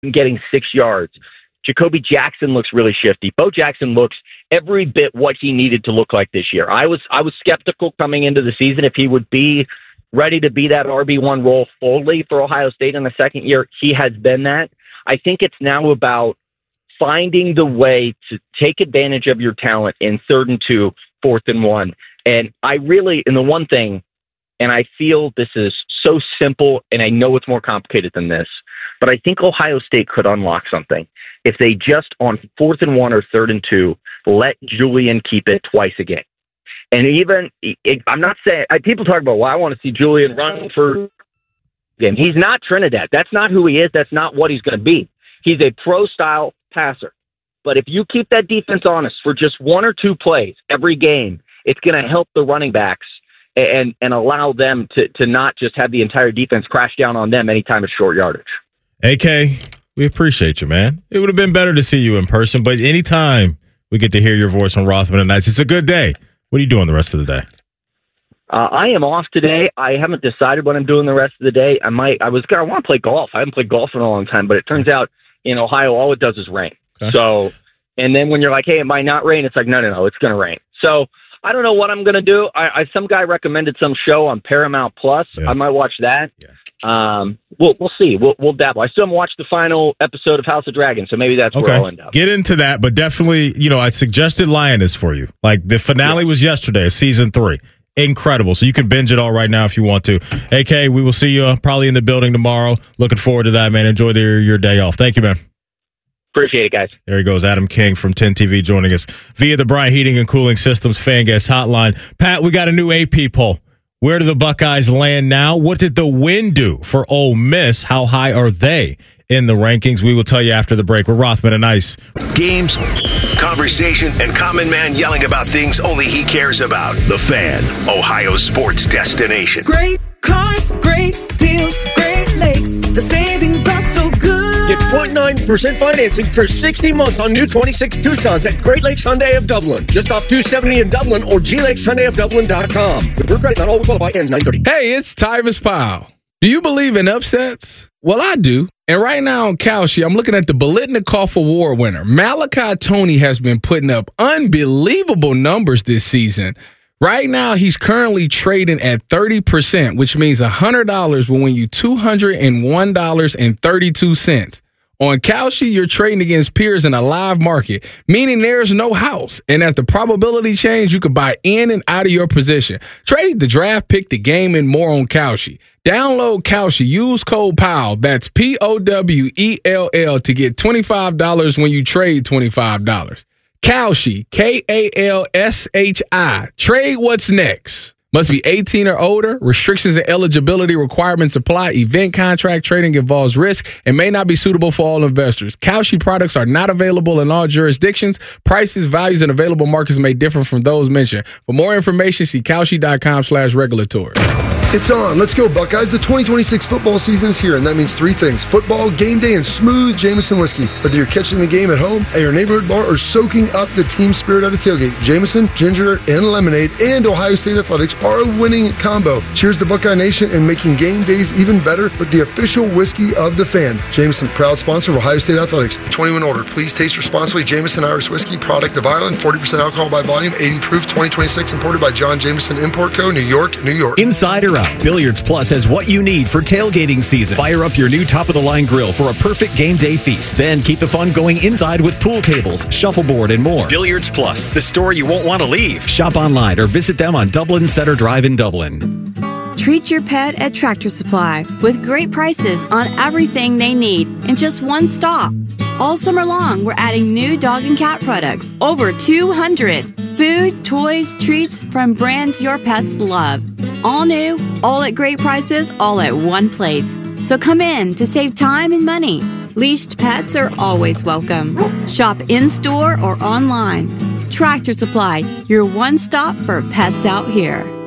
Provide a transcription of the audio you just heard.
getting 6 yards. Jacoby Jackson looks really shifty. Bo Jackson looks every bit what he needed to look like this year. I was skeptical coming into the season if he would be ready to be that RB1 role fully for Ohio State in the second year. He has been that. I think it's now about finding the way to take advantage of your talent in 3rd and 2, 4th and 1. And the one thing, and I feel this is so simple, and I know it's more complicated than this, but I think Ohio State could unlock something if they just on 4th and 1 or 3rd and 2 let Julian keep it twice a game. And I'm not saying people talk about, well, I want to see Julian run for game. He's not Trinidad. That's not who he is. That's not what he's going to be. He's a pro-style passer. But if you keep that defense honest for just 1 or 2 plays every game, it's going to help the running backs and allow them to not just have the entire defense crash down on them anytime it's short yardage. AK, we appreciate you, man. It would have been better to see you in person, but anytime we get to hear your voice on Rothman and Nice, it's a good day. What are you doing the rest of the day? I am off today. I haven't decided what I'm doing the rest of the day. I want to play golf. I haven't played golf in a long time, but it turns out in Ohio, all it does is rain. Okay. So, and then when you're like, hey, it might not rain, it's like, no, it's going to rain. So I don't know what I'm going to do. Some guy recommended some show on Paramount Plus. Yeah. I might watch that. Yeah. We'll see. We'll dabble. I still haven't watched the final episode of House of Dragons, so maybe that's where I'll end up. Get into that, but definitely, I suggested Lioness for you. Like the finale was yesterday of season 3. Incredible. So you can binge it all right now if you want to. AK, we will see you probably in the building tomorrow. Looking forward to that, man. Enjoy your day off. Thank you, man. Appreciate it, guys. There he goes, Adam King from 10 TV joining us via the Bryant Heating and Cooling Systems Fan Guest Hotline. Pat, we got a new AP poll. Where do the Buckeyes land now? What did the win do for Ole Miss? How high are they in the rankings? We will tell you after the break. We're Rothman and Ice. Games, conversation, and common man yelling about things only he cares about. The Fan, Ohio's sports destination. Great cars, great deals, Great Lakes. The savings are so good. Get 0.9% financing for 60 months on new 26 Tucsons at Great Lakes Hyundai of Dublin. Just off 270 in Dublin or glakeshyundaiofdublin.com. The credit not always qualify ends 9/30. Hey, it's Tyvis Powell. Do you believe in upsets? Well, I do. And right now on Kalshi, I'm looking at the Biletnikoff Award winner. Malachi Tony has been putting up unbelievable numbers this season. Right now, he's currently trading at 30%, which means $100 will win you $201.32. On Kalshi, you're trading against peers in a live market, meaning there's no house. And as the probability change, you could buy in and out of your position. Trade the draft, pick the game, and more on Kalshi. Download Kalshi. Use code POWELL. That's POWELL to get $25 when you trade $25. Kalshi, KALSHI. Trade what's next. Must be 18 or older. Restrictions and eligibility requirements apply. Event contract trading involves risk and may not be suitable for all investors. Kalshi products are not available in all jurisdictions. Prices, values, and available markets may differ from those mentioned. For more information, see Kalshi.com/regulatory. It's on. Let's go, Buckeyes. The 2026 football season is here, and that means 3 things. Football, game day, and smooth Jameson whiskey. Whether you're catching the game at home, at your neighborhood bar, or soaking up the team spirit at a tailgate, Jameson, ginger, and lemonade, and Ohio State Athletics are a winning combo. Cheers to Buckeye Nation and making game days even better with the official whiskey of the Fan. Jameson, proud sponsor of Ohio State Athletics. 21 older. Please taste responsibly. Jameson Irish Whiskey, product of Ireland, 40% alcohol by volume, 80 proof, 2026, imported by John Jameson Import Co., New York, New York. Insider Out. Billiards Plus has what you need for tailgating season. Fire up your new top-of-the-line grill for a perfect game day feast. Then keep the fun going inside with pool tables, shuffleboard, and more. Billiards Plus, the store you won't want to leave. Shop online or visit them on Dublin Center Drive in Dublin. Treat your pet at Tractor Supply with great prices on everything they need in just one stop. All summer long, we're adding new dog and cat products, over 200. Food, toys, treats from brands your pets love. All new, all at great prices, all at one place. So come in to save time and money. Leashed pets are always welcome. Shop in-store or online. Tractor Supply, your one stop for pets out here.